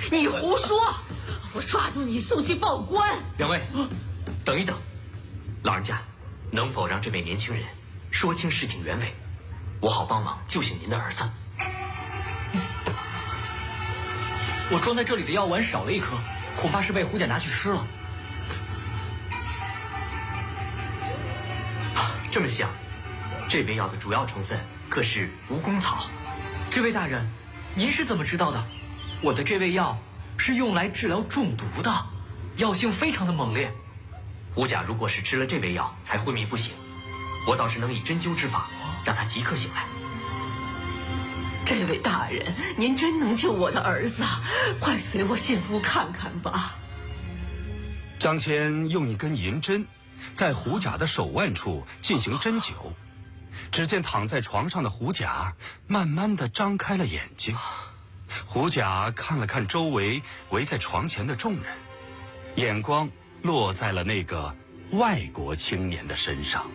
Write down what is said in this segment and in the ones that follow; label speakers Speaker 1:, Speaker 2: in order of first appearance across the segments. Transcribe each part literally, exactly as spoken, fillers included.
Speaker 1: 你胡说！我抓住你送去报官。
Speaker 2: 两位，等一等，老人家，能否让这位年轻人说清事情原委，我好帮忙救醒您的儿子。
Speaker 3: 我装在这里的药丸少了一颗，恐怕是被胡甲拿去吃了。
Speaker 2: 啊，这么想，这味药的主要成分可是蜈蚣草。
Speaker 3: 这位大人，您是怎么知道的？我的这味药是用来治疗中毒的，药性非常的猛烈。
Speaker 2: 胡甲如果是吃了这味药才昏迷不醒，我倒是能以针灸之法让他即刻醒来。
Speaker 1: 这位大人，您真能救我的儿子，快随我进屋看看吧。
Speaker 4: 张骞用一根银针在胡甲的手腕处进行针灸，只见躺在床上的胡甲慢慢地张开了眼睛。胡甲看了看周围围在床前的众人，眼光落在了那个外国青年的身上。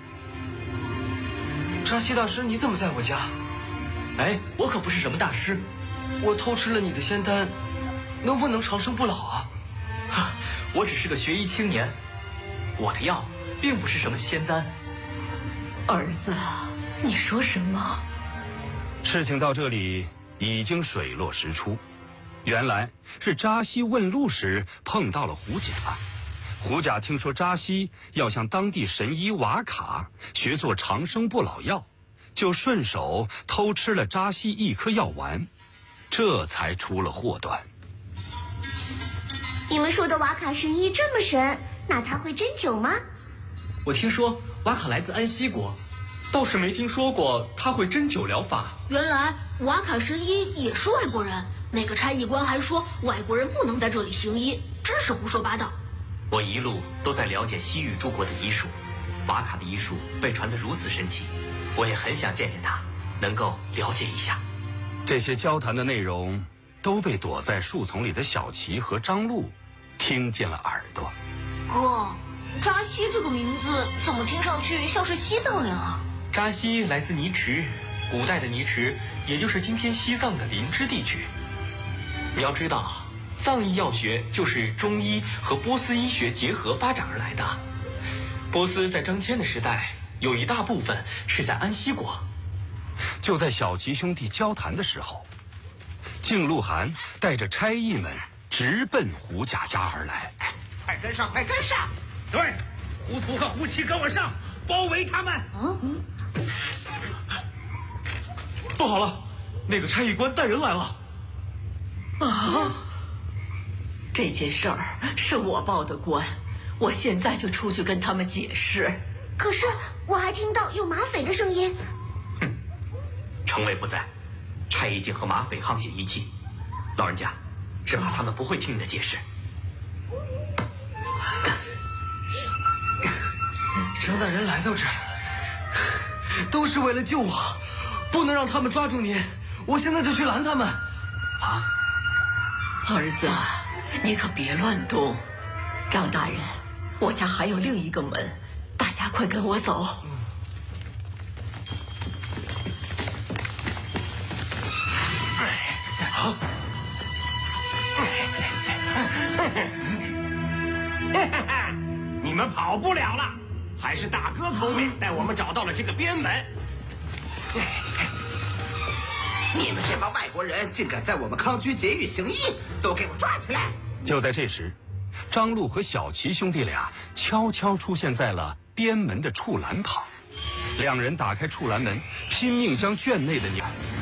Speaker 5: 扎西大师，你怎么在我家？
Speaker 3: 哎，我可不是什么大师，
Speaker 5: 我偷吃了你的仙丹，能不能长生不老啊？
Speaker 3: 哈，我只是个学医青年，我的药并不是什么仙丹。
Speaker 1: 儿子，你说什么？
Speaker 4: 事情到这里已经水落石出，原来是扎西问路时碰到了胡甲。胡甲听说扎西要向当地神医瓦卡学做长生不老药，就顺手偷吃了扎西一颗药丸，这才出了祸端。
Speaker 6: 你们说的瓦卡神医这么神，那他会针灸吗？
Speaker 3: 我听说瓦卡来自安息国，倒是没听说过他会针灸疗法。
Speaker 7: 原来瓦卡神医也是外国人，那个差役官还说外国人不能在这里行医，真是胡说八道。
Speaker 2: 我一路都在了解西域诸国的医术，瓦卡的医术被传得如此神奇，我也很想见见他，能够了解一下。
Speaker 4: 这些交谈的内容都被躲在树丛里的小琪和张璐听见了耳朵。
Speaker 7: 哥，扎西这个名字怎么听上去像是西藏人啊？
Speaker 3: 扎西来自尼池，古代的尼池也就是今天西藏的林芝地区。你要知道，藏医药学就是中医和波斯医学结合发展而来的。波斯在张骞的时代有一大部分是在安息国。
Speaker 4: 就在小琪兄弟交谈的时候，敬鹿寒带着差役们直奔胡甲家而来。
Speaker 8: 快跟上，快跟上！对，胡图和胡七跟我上，包围他们。
Speaker 1: 嗯，
Speaker 3: 不好了，那个差役官带人来了。
Speaker 1: 啊！这件事儿是我报的官，我现在就出去跟他们解释。
Speaker 6: 可是我还听到有马匪的声音。
Speaker 2: 哼，城尉不在，差役竟和马匪沆瀣一气，老人家，只怕他们不会听你的解释。
Speaker 5: 张大人来到这儿，都是为了救我，不能让他们抓住你。我现在就去拦他们。
Speaker 1: 啊，儿子，你可别乱动。张大人，我家还有另一个门，大家快跟我走。
Speaker 8: 好。你们跑不了了，还是大哥聪明，带我们找到了这个边门。你们这帮外国人竟敢在我们康居劫狱行医，都给我抓起来！
Speaker 4: 就在这时，张璐和小琪兄弟俩悄悄出现在了边门的触栏旁，两人打开触栏门，拼命将圈内的鸟